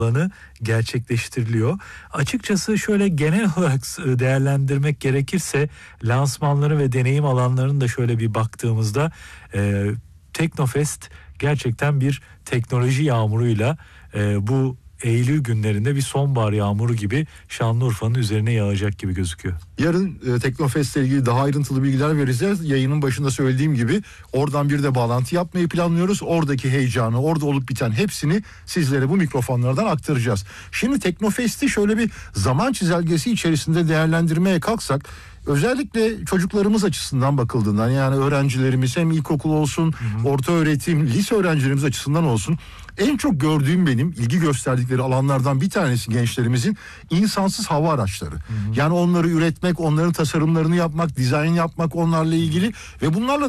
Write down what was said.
alanı gerçekleştiriliyor. Açıkçası şöyle genel olarak değerlendirmek gerekirse lansmanları ve deneyim alanlarını da şöyle bir baktığımızda Teknofest gerçekten bir teknoloji yağmuruyla bu Eylül günlerinde bir sonbahar yağmuru gibi Şanlıurfa'nın üzerine yağacak gibi gözüküyor. Yarın Teknofest ile ilgili daha ayrıntılı bilgiler vereceğiz. Yayının başında söylediğim gibi oradan bir de bağlantı yapmayı planlıyoruz. Oradaki heyecanı, orada olup biten hepsini sizlere bu mikrofonlardan aktaracağız. Şimdi Teknofest'i şöyle bir zaman çizelgesi içerisinde değerlendirmeye kalksak, özellikle çocuklarımız açısından bakıldığından, yani öğrencilerimiz hem ilkokul olsun, orta öğretim, lise öğrencilerimiz açısından olsun, en çok gördüğüm benim ilgi gösterdikleri alanlardan bir tanesi gençlerimizin insansız hava araçları. Yani onları üretmek, onların tasarımlarını yapmak, dizayn yapmak onlarla ilgili ve bunlarla